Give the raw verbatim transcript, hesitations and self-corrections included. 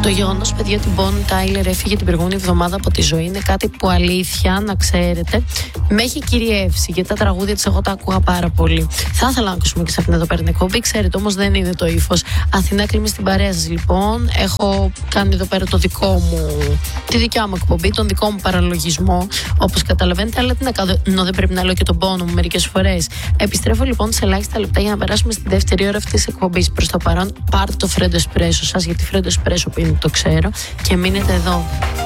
Το γεγονός, παιδιά, ότι η Bonnie Tyler έφυγε την προηγούμενη εβδομάδα από τη ζωή είναι κάτι που, αλήθεια, να ξέρετε, με έχει κυριεύσει. Γιατί τα τραγούδια της εγώ τα άκουγα πάρα πολύ. Θα ήθελα να ακούσουμε και σε αυτήν εδώ πέρα την εκπομπή. Ξέρετε, όμως δεν είναι το ύφος. Αθηνά Κλίμη στην παρέα σας, λοιπόν. Έχω κάνει εδώ πέρα το δικό μου, τη δικιά μου εκπομπή, τον δικό μου παραλογισμό, όπως καταλαβαίνετε. Αλλά τι να κάνω, δεν πρέπει να λέω και τον πόνο μου μερικές φορές. Επιστρέφω λοιπόν σε ελάχιστα λεπτά για να περάσουμε στη δεύτερη ώρα αυτής της εκπομπής. Προς το παρόν, πάρτε το Freddo Espresso σας, γιατί Freddo Espresso πίνει, το ξέρω, και μείνετε εδώ.